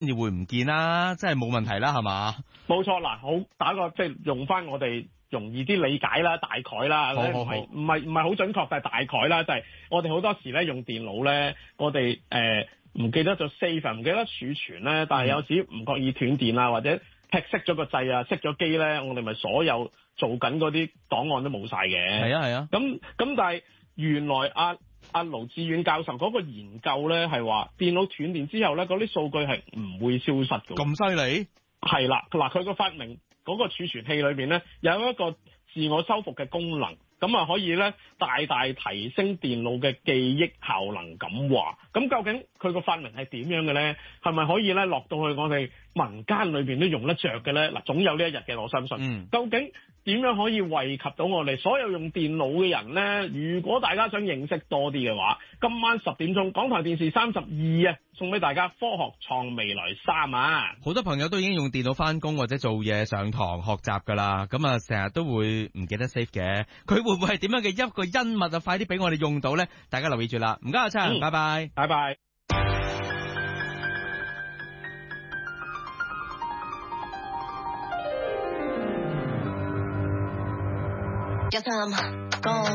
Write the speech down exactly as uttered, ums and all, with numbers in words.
至會唔見啦，即係冇問題啦，係嘛？ 冇錯，嗱，好打個即係用翻我哋容易啲理解啦，大概啦， 好好好， 唔係唔係好準確，但係大概啦，就係、是、我哋好多時咧用電腦咧，我哋誒唔記得咗 save，唔記得儲存咧，但係有時唔覺意斷電啊，或者踢熄咗個掣啊，熄咗機咧，我哋咪所有做緊嗰啲檔案都冇晒嘅。 係啊係啊。 咁咁但係原來阿阿盧志遠教授嗰個研究咧係話，電腦斷電之後咧，嗰啲數據係唔會消失嘅。 咁犀利？ 係啦，嗱，佢個發明嗰個儲存器裏邊咧有一個自我修復嘅功能，咁啊可以咧大大提升電腦嘅記憶效能咁話。咁究竟佢個發明係點樣嘅咧？係咪可以咧落到去我哋民間裏邊都用得着嘅咧？嗱，總有呢一日嘅，我相信。 嗯。究竟點樣可以惠及到我哋所有用電腦嘅人呢？如果大家想認識多啲嘅話，今晚十點鐘港台電視三十二啊，送俾大家《科學創未來三》啊！ 好多朋友都已經用電腦翻工或者做嘢、上堂學習噶啦，咁啊成日都會唔記得 save 嘅。佢會唔會係點樣嘅一個恩物啊？快啲俾我哋用到呢？大家留意住啦！唔該阿燦，拜拜， 拜拜。 Yes, I'm gone.